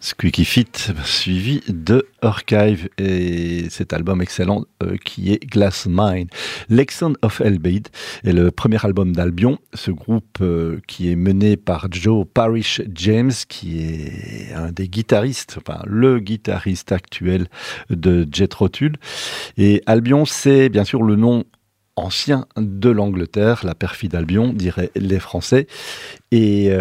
Squeaky Feet, suivi de Archive et cet album excellent qui est Glass Mine. Lexon of Hellblade est le premier album d'Albion, ce groupe qui est mené par Joe Parrish James, qui est un des guitaristes, enfin le guitariste actuel de Jethro Tull. Et Albion, c'est bien sûr le nom ancien de l'Angleterre, la perfide Albion, diraient les Français. Et